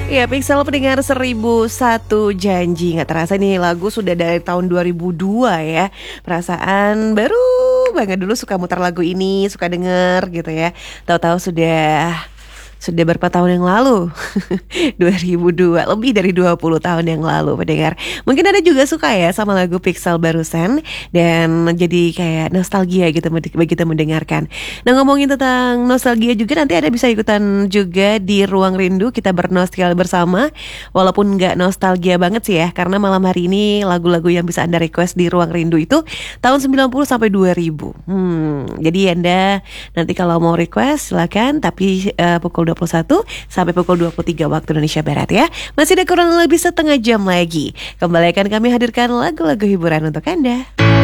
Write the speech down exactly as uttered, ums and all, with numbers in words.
Ya, Pixel pendengar seribu satu janji. Nggak terasa nih lagu sudah dari tahun dua ribu dua ya. Perasaan baru banget dulu suka muter lagu ini, suka denger gitu ya. Tahu-tahu sudah sudah berapa tahun yang lalu? dua ribu dua, lebih dari dua puluh tahun yang lalu pendengar. Mungkin ada juga suka ya sama lagu Pixel barusan dan jadi kayak nostalgia gitu bagi kita mendengarkan. Nah, ngomongin tentang nostalgia juga, nanti ada bisa ikutan juga di Ruang Rindu, kita bernostalgia bersama. Walaupun nggak nostalgia banget sih ya, karena malam hari ini lagu-lagu yang bisa Anda request di Ruang Rindu itu tahun sembilan puluh sampai dua ribu. Hmm, jadi Anda nanti kalau mau request silakan, tapi uh, pukul dua puluh satu sampai pukul dua puluh tiga waktu Indonesia Barat ya. Masih ada kurang lebih setengah jam lagi. Kembali akan kami hadirkan lagu-lagu hiburan untuk Anda.